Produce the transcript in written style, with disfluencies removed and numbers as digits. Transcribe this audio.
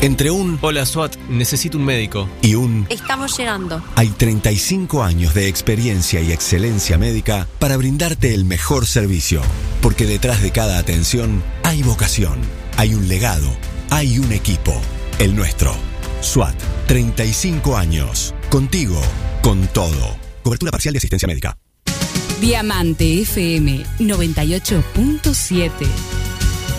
Entre un Hola SWAT, necesito un médico. y un Estamos llegando. hay 35 años de experiencia y excelencia médica para brindarte el mejor servicio. Porque detrás de cada atención hay vocación, hay un legado, hay un equipo. El nuestro. SWAT, 35 años. Contigo, con todo. Cobertura parcial de asistencia médica. Diamante FM 98.7.